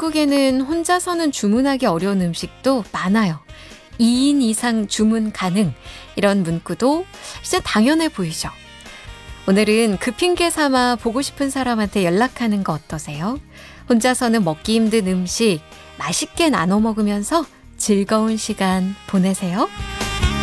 한국에는 혼자서는 주문하기 어려운 음식도 많아요. 2인 이상 주문 가능. 이런 문구도 이제 당연해 보이죠. 오늘은 그 핑계 삼아 보고 싶은 사람한테 연락하는 거 어떠세요? 혼자서는 먹기 힘든 음식 맛있게 나눠 먹으면서 즐거운 시간 보내세요.